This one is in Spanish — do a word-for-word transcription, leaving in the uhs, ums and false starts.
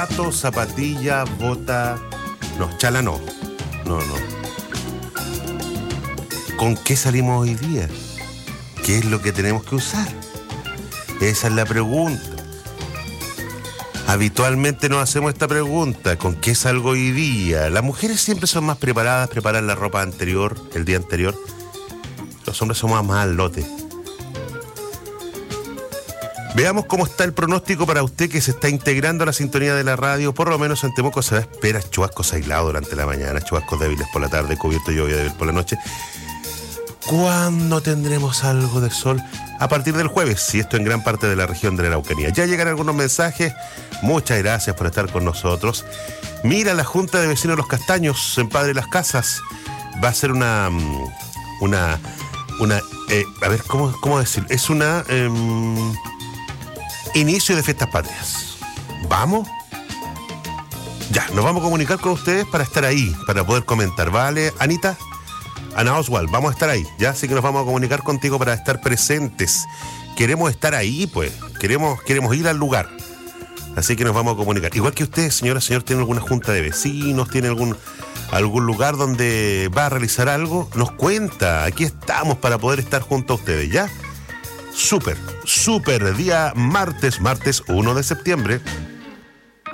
Zapato, zapatilla, bota. No, chala no. No, no. ¿Con qué salimos hoy día? ¿Qué es lo que tenemos que usar? Esa es la pregunta. Habitualmente nos hacemos esta pregunta, ¿con qué salgo hoy día? Las mujeres siempre son más preparadas, preparan la ropa anterior, el día anterior. Los hombres somos más al lote. Veamos cómo está el pronóstico para usted que se está integrando a la sintonía de la radio. Por lo menos en Temuco se va a esperar chubascos aislados durante la mañana, chubascos débiles por la tarde, cubierto lluvia débil por la noche. ¿Cuándo tendremos algo de sol? A partir del jueves, y esto en gran parte de la región de la Araucanía. Ya llegan algunos mensajes. Muchas gracias por estar con nosotros. Mira, la Junta de Vecinos de Los Castaños, en Padre Las Casas, va a ser una... Una... una eh, a ver, ¿cómo, cómo decirlo? Es una... Eh, inicio de fiestas patrias. ¿Vamos? Ya, nos vamos a comunicar con ustedes para estar ahí, para poder comentar, ¿vale? Anita, Ana Oswald, vamos a estar ahí, ya, así que nos vamos a comunicar contigo para estar presentes. Queremos estar ahí, pues, queremos, queremos ir al lugar. Así que nos vamos a comunicar. Igual que usted, señora, señor, tiene alguna junta de vecinos, tiene algún, algún lugar donde va a realizar algo, nos cuenta. Aquí estamos para poder estar junto a ustedes, ¿ya? Súper, súper día martes, martes uno de septiembre.